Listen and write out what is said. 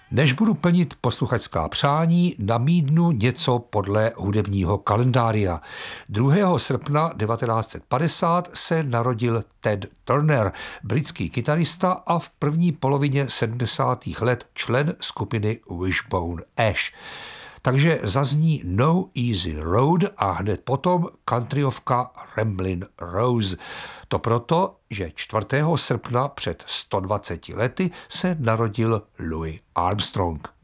Než budu plnit posluchačská přání, nabídnu něco podle hudebního kalendária. 2. srpna 1950 se narodil Ted Turner, britský kytarista a v první polovině 70. let člen skupiny Wishbone Ash. Takže zazní No Easy Road a hned potom countryovka Ramblin' Rose. To proto, že 4. srpna před 120 lety se narodil Louis Armstrong.